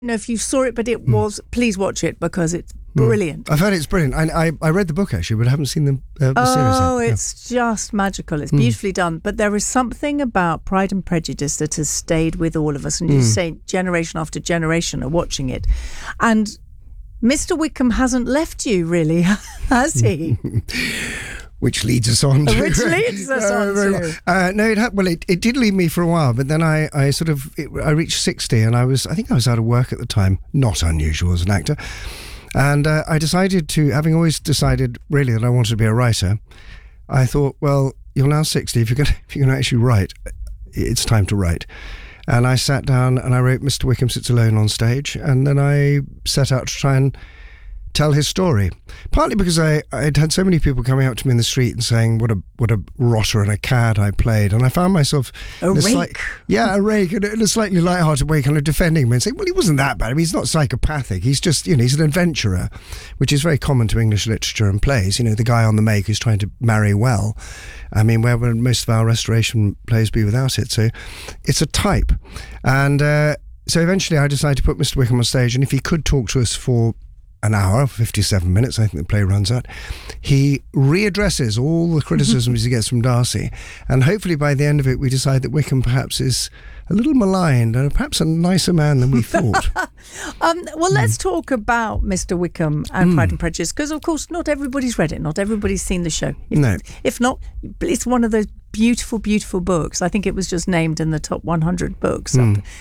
know if you saw it, but it was. Please watch it because it's brilliant. I've heard it's brilliant. I read the book actually, but I haven't seen the series yet. Oh, it's just magical. It's beautifully done. But there is something about Pride and Prejudice that has stayed with all of us. And you say generation after generation are watching it. And Mr. Wickham hasn't left you, really, has he? Which leads us on to... It did leave me for a while, but then I reached 60 and I think I was out of work at the time. Not unusual as an actor. And I decided to, having always decided really that I wanted to be a writer, I thought, well, you're now 60. If you're going to actually write, it's time to write. And I sat down and I wrote Mr. Wickham Sits Alone on Stage, and then I set out to try and tell his story. Partly because I'd had so many people coming up to me in the street and saying what a rotter and a cad I played, and I found myself a rake, and in a slightly light-hearted way, kind of defending him and saying, well, he wasn't that bad. I mean, he's not psychopathic. He's just, he's an adventurer, which is very common to English literature and plays. The guy on the make who's trying to marry well. I mean, where would most of our Restoration plays be without it? So it's a type. And so eventually I decided to put Mr. Wickham on stage, and if he could talk to us for an hour, 57 minutes, I think the play runs out, he readdresses all the criticisms he gets from Darcy, and hopefully by the end of it we decide that Wickham perhaps is a little maligned and perhaps a nicer man than we thought. Well, let's talk about Mr. Wickham and Pride and Prejudice, because of course not everybody's read it, not everybody's seen the show. If not, it's one of those beautiful, beautiful books. I think it was just named in the top 100 books,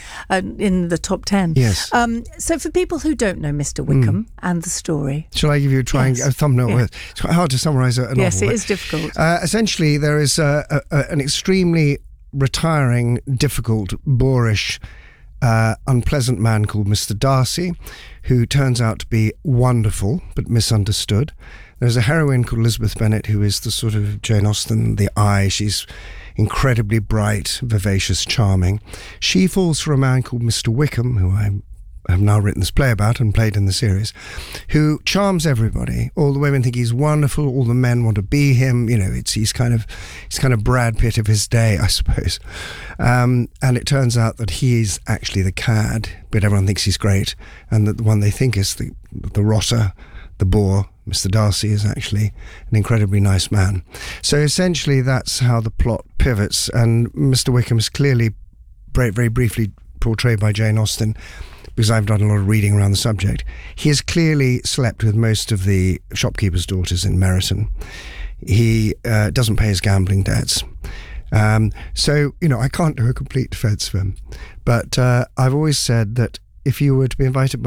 in the top 10. Yes. So for people who don't know Mr. Wickham and the story... Shall I give you a thumbnail? Yeah. It's quite hard to summarise a novel. Yes, it is difficult. Essentially, there is an extremely retiring, difficult, boorish, unpleasant man called Mr. Darcy, who turns out to be wonderful but misunderstood. There's a heroine called Elizabeth Bennet who is the sort of Jane Austen, the eye. She's incredibly bright, vivacious, charming. She falls for a man called Mr. Wickham, who I have now written this play about and played in the series, who charms everybody. All the women think he's wonderful. All the men want to be him. He's kind of Brad Pitt of his day, I suppose. And it turns out that he is actually the cad, but everyone thinks he's great, and that the one they think is the rotter, the bore, Mr. Darcy, is actually an incredibly nice man. So essentially that's how the plot pivots, and Mr. Wickham is clearly very briefly portrayed by Jane Austen, because I've done a lot of reading around the subject. He has clearly slept with most of the shopkeepers' daughters in Meryton. He doesn't pay his gambling debts. So, I can't do a complete defence of him. But I've always said that if you were to be invited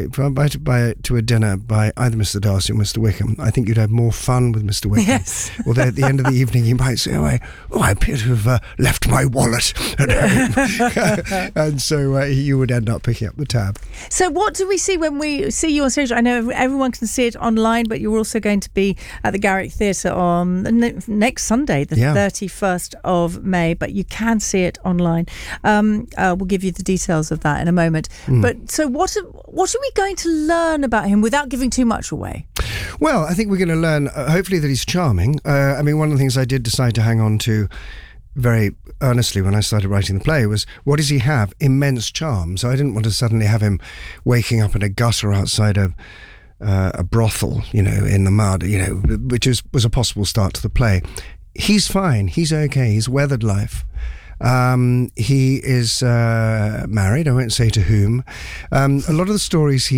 to a dinner by either Mr. Darcy or Mr. Wickham, I think you'd have more fun with Mr. Wickham. Yes. Although at the end of the evening he might say, I appear to have left my wallet at home. And so you would end up picking up the tab. So what do we see when we see you on stage? I know everyone can see it online, but you're also going to be at the Garrick Theatre on next Sunday, the 31st of May, but you can see it online. We'll give you the details of that in a moment. But so what are we going to learn about him without giving too much away? Well, I think we're going to learn, hopefully, that he's charming. I mean, one of the things I did decide to hang on to very earnestly when I started writing the play was, what does he have? Immense charm. So I didn't want to suddenly have him waking up in a gutter outside a brothel, in the mud, which was a possible start to the play. He's fine. He's okay. He's weathered life. He is married. I won't say to whom. A lot of the stories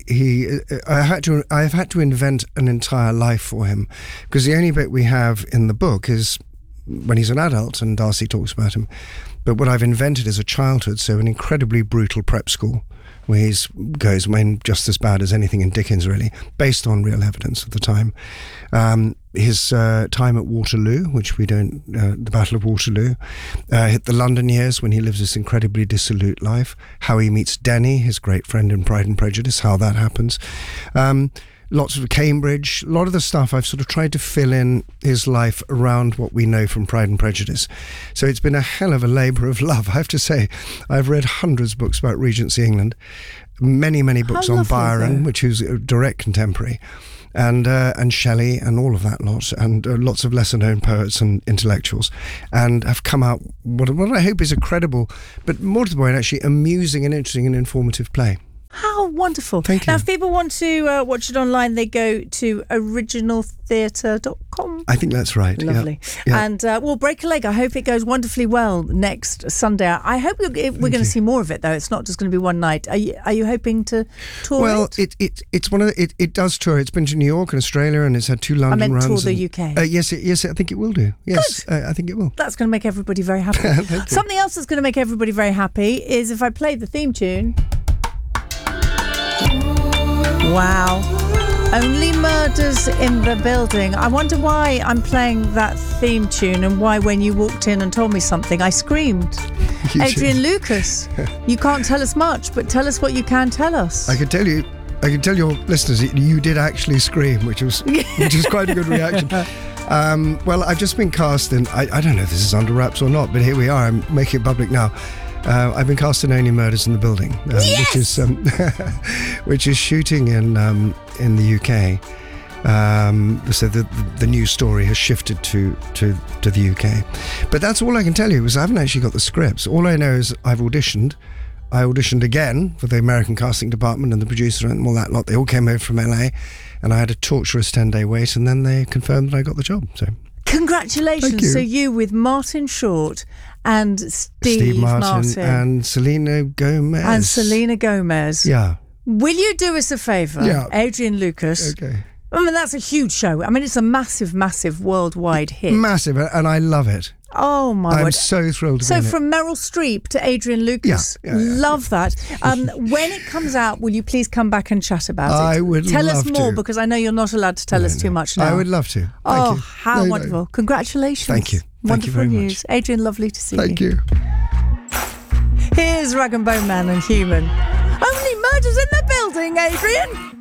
I've had to invent an entire life for him, because the only bit we have in the book is when he's an adult and Darcy talks about him. But what I've invented is a childhood, so an incredibly brutal prep school where he goes just as bad as anything in Dickens, really, based on real evidence of the time. His time at Waterloo, which we don't, the Battle of Waterloo, hit the London years when he lives this incredibly dissolute life, how he meets Denny, his great friend in Pride and Prejudice, how that happens. Lots of Cambridge, a lot of the stuff I've sort of tried to fill in his life around what we know from Pride and Prejudice. So it's been a hell of a labour of love. I have to say, I've read hundreds of books about Regency England, many books on Byron, which is a direct contemporary, and Shelley and all of that lot, and lots of lesser-known poets and intellectuals, and have come out what I hope is a credible, but more to the point, actually amusing and interesting and informative play. How wonderful. Thank you. Now, if people want to watch it online, they go to originaltheatre.com. I think that's right. Lovely. Yeah. And we'll break a leg. I hope it goes wonderfully well next Sunday. I hope we're going to see more of it, though. It's not just going to be one night. Are you hoping to tour it? It's one of it does tour. It's been to New York and Australia, and it's had 2 London runs. Tour the UK. Yes, I think it will do. Yes, I think it will. That's going to make everybody very happy. Something else that's going to make everybody very happy is if I play the theme tune. Wow. Only Murders in the Building. I wonder why I'm playing that theme tune and why when you walked in and told me something, I screamed. Adrian Lucas, you can't tell us much, but tell us what you can tell us. I can tell your listeners you did actually scream, which was quite a good reaction. Well, I've just been cast in, I don't know if this is under wraps or not, but here we are. I'm making it public now. I've been cast in Only Murders in the Building, yes! which is shooting in the UK. So the news story has shifted to the UK. But that's all I can tell you, is I haven't actually got the scripts. All I know is I've auditioned. I auditioned again for the American casting department and the producer and all that lot. They all came over from LA, and I had a torturous 10-day wait, and then they confirmed that I got the job. So congratulations. Thank you. So you with Martin Short and Steve Martin and Selena Gomez. Yeah. Will you do us a favour, Adrian Lucas? Okay. I mean, that's a huge show. I mean, it's a massive, massive worldwide hit. Massive, and I love it. Oh, my word. I'm so thrilled to be in it. So from Meryl Streep to Adrian Lucas. Yeah. Love that. When it comes out, will you please come back and chat about it? I would tell love us more, to. because I know you're not allowed to tell us too much now. I would love to. Thank you. How wonderful. Congratulations. Thank you. Thank you Wonderful very news. much. Adrian, lovely to see you. Thank you. Here's Rag and Bone Man and Human. Only Murders in the Building, Adrian.